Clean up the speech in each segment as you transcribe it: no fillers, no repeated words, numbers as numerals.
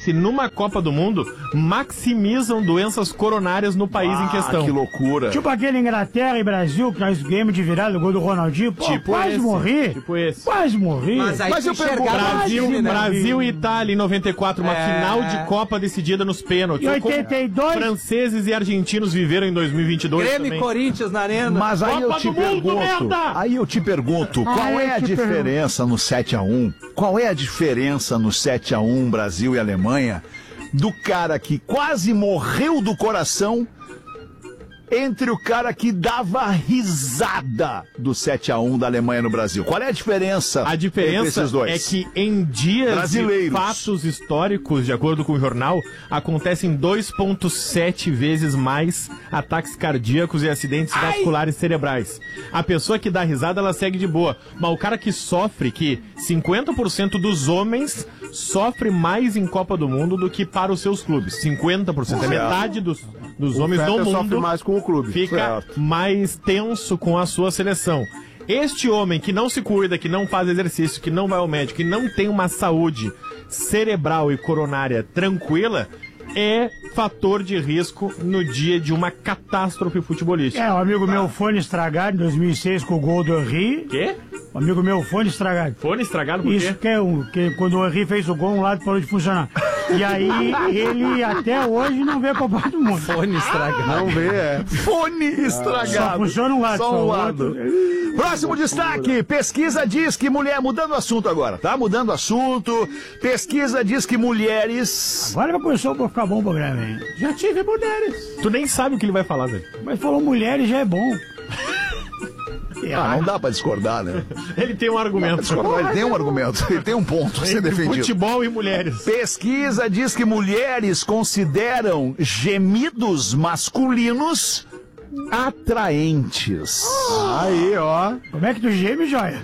se numa Copa do Mundo maximizam doenças coronárias no país em questão. Que loucura. Tipo aquele Inglaterra e Brasil, que nós ganhamos de virada o gol do Ronaldinho. Pô, Tipo quase esse, morri. tipo esse. Quase morri. Mas eu pergunto, Brasil e Itália em 94, uma final de Copa decidida nos pênaltis. Em 82. Franceses e argentinos viveram em 2022 Grêmio e Corinthians na arena. Mas aí Copa eu te do Mundo, pergunto, merda! aí eu te pergunto, qual é a diferença no 7-1? Qual é a diferença no 7-1 Brasil e Alemanha do cara que quase morreu do coração entre o cara que dava risada do 7-1 da Alemanha no Brasil? Qual é a diferença? A entre diferença esses dois? é que em dias Brasileiros. de fatos históricos, de acordo com o jornal, acontecem 2,7 vezes mais ataques cardíacos e acidentes vasculares cerebrais. A pessoa que dá risada, ela segue de boa. Mas o cara que sofre, que 50% dos homens sofre mais em Copa do Mundo do que para os seus clubes. 50%. É metade dos homens do mundo sofre mais com o clube. fica mais tenso com a sua seleção. Este homem que não se cuida, que não faz exercício, que não vai ao médico, que não tem uma saúde cerebral e coronária tranquila, é fator de risco no dia de uma catástrofe futebolística. Um amigo meu, fone estragado em 2006 com o gol do Henry. Quê? Um amigo meu, fone estragado. Fone estragado por Isso quê? que quando o Henry fez o gol, um lado parou de funcionar. E aí, ele até hoje não vê a Copa do Mundo. Fone estragado. Não vê, Fone estragado. Só funciona um lado. Só um lado. outro. Próximo destaque. Pesquisa diz que mulher... Mudando o assunto agora, tá? Mudando o assunto. Pesquisa diz que mulheres... Agora começou a ficar bom o programa, hein? Já tive mulheres. Tu nem sabe o que ele vai falar, velho. Mas falou mulheres já é bom. não dá pra discordar, né? Ele tem um argumento. Ele tem um argumento, ele tem um ponto a ser defendido. Futebol e mulheres. Pesquisa diz que mulheres consideram gemidos masculinos atraentes. Aí, ó. Como é que tu geme, joia?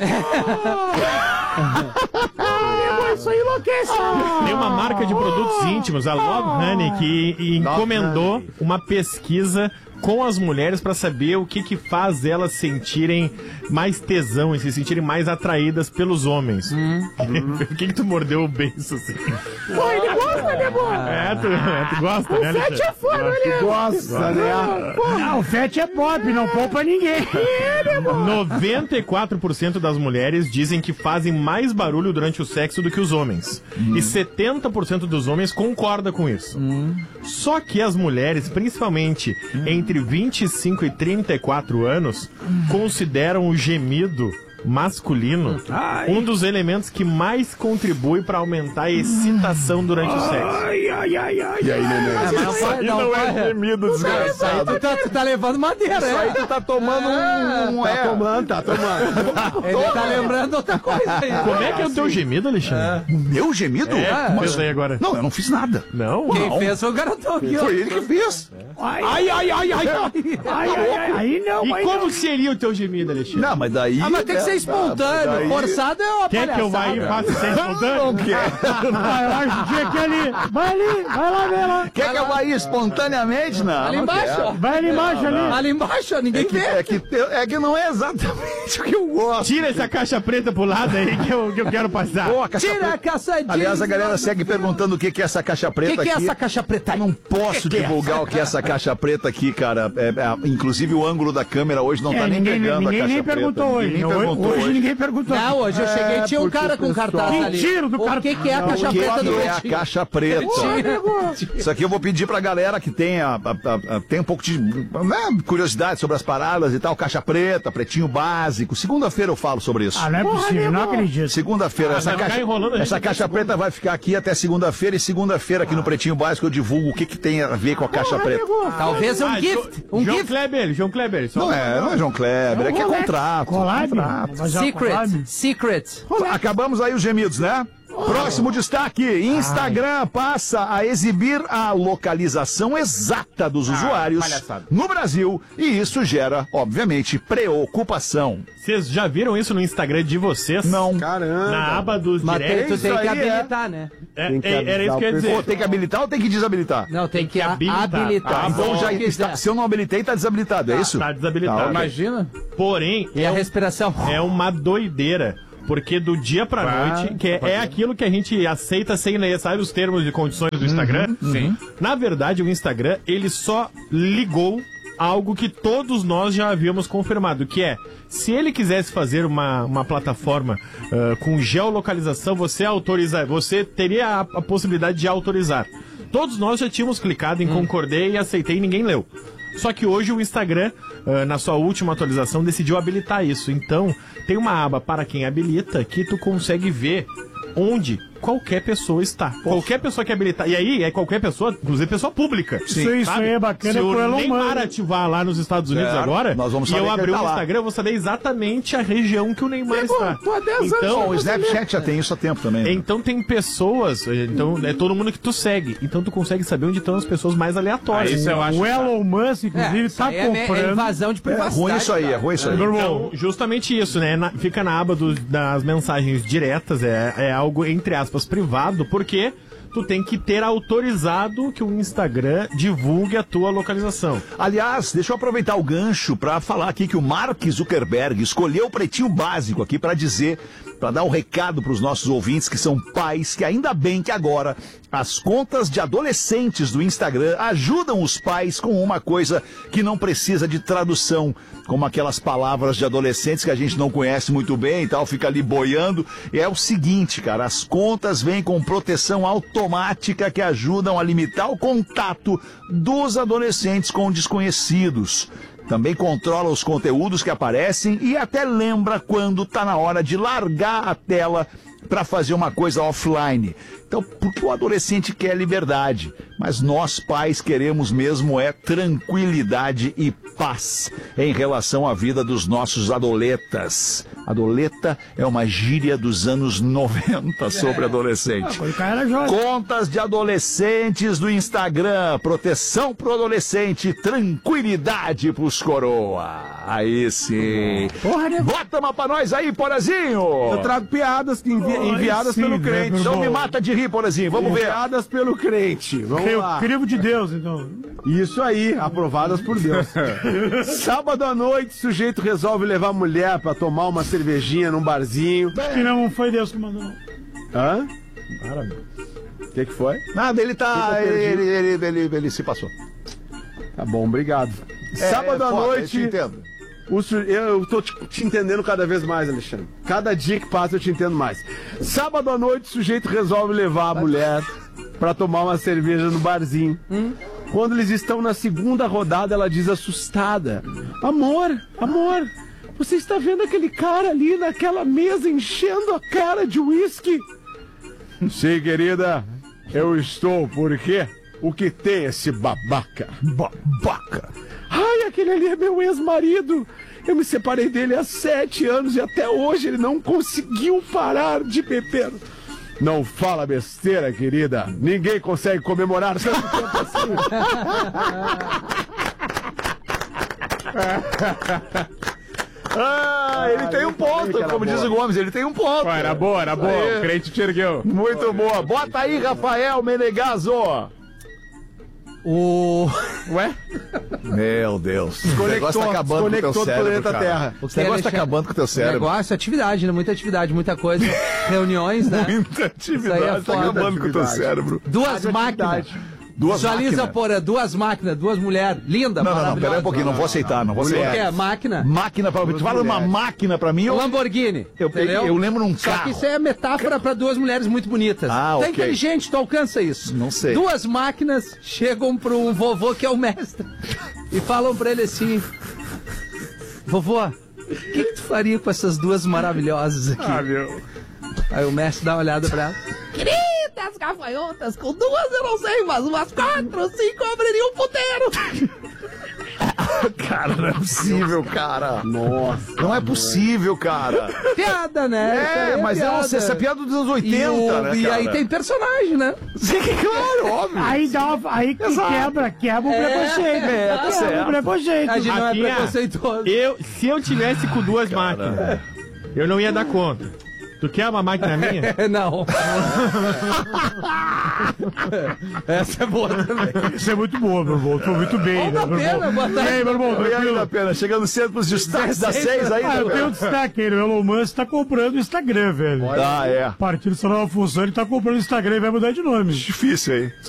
Isso aí enlouquece. Tem uma marca de produtos íntimos, a Love Honey, que encomendou uma pesquisa com as mulheres para saber o que faz elas sentirem mais tesão e se sentirem mais atraídas pelos homens. Por que tu mordeu o beiço assim? Pô, ele gosta, né, pô? Tu gosta, né, Alexandre? O Fete é foda, né? Gosta, né? O Fete é pop, não poupa ninguém. 94% das mulheres dizem que fazem mais barulho durante o sexo do que os homens. E 70% dos homens concorda com isso. Só que as mulheres, principalmente entre 25 e 34 anos, consideram o gemido masculino um dos elementos que mais contribui para aumentar a excitação durante o sexo. E aí, neném? Não é gemido, desgraçado. Tu tá levando madeira, Isso aí tu tá tomando Tá tomando. Ele tá lembrando outra coisa aí. Como é que é o teu gemido, Alexandre? O meu gemido? Mas aí agora. Não, eu não fiz nada. Não? Quem fez foi o garotão aqui, ó. Foi ele que fez. Ai, não, E mas como não. seria o teu gemido, Alexandre? Não, mas daí... Mas tem que ser espontâneo. daí- Forçado é uma Quer que eu vá aí e faça sem espontâneo? Não quer. Eu acho que tinha que ali. Vai ali, vai lá, vê lá. Quer que eu vá aí espontaneamente? Não, Ali não embaixo, quero. ó. Vai ali embaixo ali. Ali embaixo, ó, ninguém vê. É que não é exatamente o que eu gosto. Tira essa caixa preta pro lado aí que eu quero passar. Pô, a caixa Tira preta. a caçadinha. Aliás, a galera segue perguntando o que é essa caixa preta O que é aqui. essa caixa preta aí? Não posso divulgar o que é essa caixa preta aqui, cara. Inclusive o ângulo da câmera hoje não tá nem pegando a ninguém caixa nem preta. perguntou hoje. Ninguém perguntou Hoje hoje. ninguém perguntou. Não, hoje eu cheguei e tinha um porque cara com o pessoal- cartaz ali. Mentira do O que é a caixa O que preta do é a Pretinho? caixa preta? Isso aqui eu vou pedir pra galera que tem um pouco de curiosidade sobre as paradas e tal. Caixa preta, pretinho básico. Segunda-feira eu falo sobre isso. Não é possível, não acredito. Segunda-feira, vai ficar enrolando a gente essa caixa preta vai ficar aqui até segunda-feira. E segunda-feira aqui no Pretinho Básico eu divulgo o que tem a ver com a caixa preta. Talvez um gift. Um João gift. Kleber, João Kleber. Não é João Kleber, é que é contrato. Collab? Secret. Acabamos aí os gemidos, né? Próximo destaque: Instagram passa a exibir a localização exata dos usuários palhaçada. no Brasil e isso gera, obviamente, preocupação. Vocês já viram isso no Instagram de vocês? Não. Caramba. Na aba dos Mas directs? tu tem Isso que aí é. habilitar, né? Tem que Era isso que eu ia avisar o dizer. Pô, tem que habilitar ou tem que desabilitar? Não, tem que habilitar. habilitar. Ah, Então bom, já Se está, quiser. se eu não habilitei, tá desabilitado, é isso? Tá desabilitado. Tá, ok. Imagina. Porém, E a respiração. é uma doideira. Porque do dia pra noite, que é aquilo que a gente aceita sem ler, sabe os termos e condições do Instagram? Sim. Na verdade, o Instagram, ele só ligou algo que todos nós já havíamos confirmado, que é, se ele quisesse fazer uma plataforma com geolocalização, você teria a possibilidade de autorizar. Todos nós já tínhamos clicado em concordei e aceitei e ninguém leu. Só que hoje o Instagram, na sua última atualização, decidiu habilitar isso. Então, tem uma aba para quem habilita que tu consegue ver onde qualquer pessoa está. Qualquer pessoa que habilitar. E aí, é qualquer pessoa, inclusive pessoa pública. Isso aí é bacana. Se pro o Elon Neymar Musk. ativar lá nos Estados Unidos agora, nós vamos e saber eu que abrir ele o tá lá. Instagram, eu vou saber exatamente a região que o Neymar está. Tô há 10 anos. Então, O Snapchat já tem isso há tempo também. Né? então tem pessoas, então é todo mundo que tu segue. Então tu consegue saber onde estão as pessoas mais aleatórias. Isso eu acho. O Elon Musk, inclusive, isso tá aí é comprando. invasão de É privacidade. ruim isso aí, é ruim isso aí. Então, justamente isso, né? Fica na aba das mensagens diretas, é algo, entre aspas, privado, porque tu tem que ter autorizado que o Instagram divulgue a tua localização. Aliás, deixa eu aproveitar o gancho para falar aqui que o Mark Zuckerberg escolheu o Pretinho Básico aqui para dizer, para dar um recado para os nossos ouvintes que são pais, que ainda bem que agora as contas de adolescentes do Instagram ajudam os pais com uma coisa que não precisa de tradução, como aquelas palavras de adolescentes que a gente não conhece muito bem e tal, fica ali boiando. E é o seguinte, cara, as contas vêm com proteção automática que ajudam a limitar o contato dos adolescentes com desconhecidos. Também controla os conteúdos que aparecem e até lembra quando tá na hora de largar a tela para fazer uma coisa offline. Então, porque o adolescente quer liberdade, mas nós pais queremos mesmo é tranquilidade e paz em relação à vida dos nossos adoletas. Adoleta é uma gíria dos anos 90 sobre adolescente. O cara era jovem. Contas de adolescentes do Instagram, proteção pro adolescente, tranquilidade pros coroa. Aí sim. Porra, né? Bota uma pra nós aí, Porazinho. Eu trago piadas que enviadas sim, pelo crente. né, Então bom. me mata de rir, Porazinho. Vamos ver. Enviadas pelo crente. Vamos lá. Crivo de Deus, então. Isso aí, aprovadas por Deus. Sábado à noite, sujeito resolve levar a mulher pra tomar uma cervejinha num barzinho. Acho que não foi Deus que mandou, não. Hã? O que foi? Nada, ele tá. Ele se passou. Tá bom, obrigado. Sábado à noite. entendo. Eu tô te entendendo cada vez mais, Alexandre. Cada dia que passa eu te entendo mais. Sábado à noite, o sujeito resolve levar a mulher pra tomar uma cerveja no barzinho. Quando eles estão na segunda rodada, ela diz assustada: Amor, você está vendo aquele cara ali naquela mesa enchendo a cara de uísque? Sim, querida, eu estou. Por quê? O que tem esse babaca? Babaca? Ai, aquele ali é meu ex-marido. Eu me separei dele há 7 anos e até hoje ele não conseguiu parar de beber. Não fala besteira, querida. Ninguém consegue comemorar tanto tempo assim. Ele tem um ponto, como diz o Gomes, ele tem um ponto. Era boa, o crente te ergueu. Muito boa. Bota aí, Rafael Menegaso. Ué? Meu Deus. O negócio tá acabando com o teu desconectou do cérebro, planeta cara. Terra. O negócio tá acabando com o teu cérebro. Negócio, atividade, né? Muita atividade, muita coisa. Reuniões, né? Muita atividade, Isso aí é tá foda. acabando com o teu cérebro. Duas máquinas. Duas Visualiza, máquinas. porra, duas máquinas, duas mulheres. Linda, Não, maravilhosa. pera aí um pouquinho, não vou aceitar, não vou O que aceitar. é? Máquina? Máquina pra... Tu fala uma máquina pra mim, Lamborghini. eu entendeu? lembro num Só carro. que isso é metáfora pra duas mulheres muito bonitas. Ah, Tu é ok. inteligente, tu alcança isso. Não sei. Duas máquinas chegam pro um vovô que é o mestre e falam pra ele assim: Vovô, o que tu faria com essas duas maravilhosas aqui? Meu. Aí o mestre dá uma olhada pra ela. Queridas gafanhotas, com duas eu não sei, mas umas 4, 5 eu abriria um puteiro. Cara, não é possível, cara. Nossa. Não é possível, cara. Piada, né? Isso aí Mas piada. essa piada dos anos 80, né, E cara? aí tem personagem, né? Sim, claro, óbvio. Aí que quebra o preconceito. tá Quebra certo. o preconceito. A gente não é Rafinha, preconceituoso. Se eu tivesse com duas máquinas, eu não ia dar conta. Tu quer uma máquina minha? Não. Essa é boa também. Isso é muito boa, meu irmão. Tô muito bem, Ô, né, da meu pena, irmão? boa tarde. E aí, meu irmão, E aí, tranquilo? da pena, chegando cedo pros destaques das 6 aí, Ah, eu da tenho um pena. destaque aí, o Elon Musk tá comprando o Instagram, velho. Ah, é. O partido só não funciona, ele tá comprando o Instagram e vai mudar de nome. Difícil aí.